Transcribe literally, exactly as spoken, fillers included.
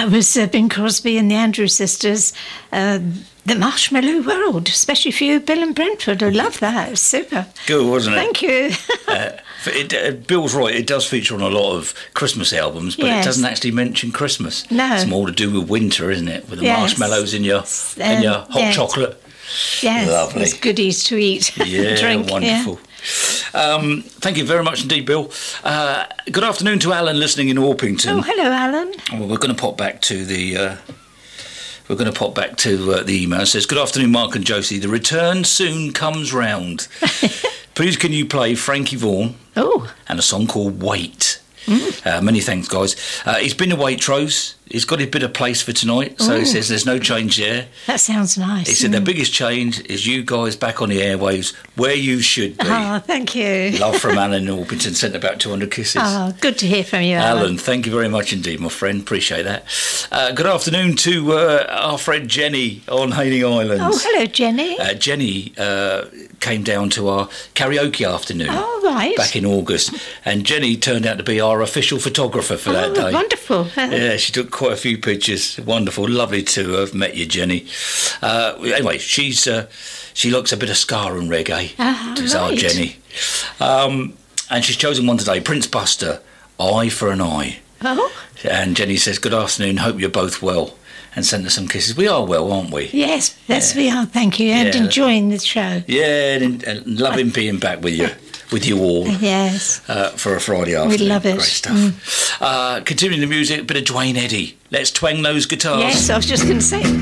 That was uh, Bing Crosby and the Andrews Sisters, uh, The Marshmallow World, especially for you, Bill and Brentford. I love that. It was super. Good, wasn't it? Thank you. uh, it, uh, Bill's right, it does feature on a lot of Christmas albums, but Yes. it doesn't actually mention Christmas. No. It's more to do with winter, isn't it? With the Yes. marshmallows in your, Um, in your hot yes. chocolate. Yes, Lovely. there's goodies to eat. Yeah, Drink. wonderful. Yeah. Um, thank you very much indeed, Bill. Uh, good afternoon to Alan listening in Orpington. Oh, hello, Alan. Well, we're going to pop back to the. Uh, we're going to pop back to uh, the email. It says, "Good afternoon, Mark and Josie. The return soon comes round. Please, can you play Frankie Vaughan Oh. and a song called Wait?" Mm. Uh, many thanks, guys. Uh, he's been to Waitrose. He's got a bit of place for tonight, so Ooh. he says there's no change there. That sounds nice. He said Mm. the biggest change is you guys back on the airwaves where you should be. Oh, thank you. Love from Alan in Orpington, sent about two hundred kisses. Oh, good to hear from you, Alan. Alan, thank you very much indeed, my friend. Appreciate that. Uh, good afternoon to uh, our friend Jenny on Hayling Island. Oh, hello, Jenny. Uh, Jenny uh, came down to our karaoke afternoon Oh, right. back in August, and Jenny turned out to be our official photographer for that Oh, day. wonderful. Yeah, she took quite a few pictures. Wonderful, lovely to have met you, Jenny. Uh, anyway, she's uh, she likes a bit of ska and reggae. Ah, Is our right. Jenny, um, and she's chosen one today, Prince Buster, Eye for an Eye. Oh, And Jenny says, "Good afternoon. Hope you're both well." And send us some kisses. We are well, aren't we? yes, yes, Yeah. we are. Thank you. And Yeah. enjoying the show. Yeah, and, and loving being back with you, with you all. Yes. Uh, for a Friday afternoon. love it. Great stuff. Uh, continuing the music, a bit of Dwayne Eddy. Let's twang those guitars. Yes, I was just going to say.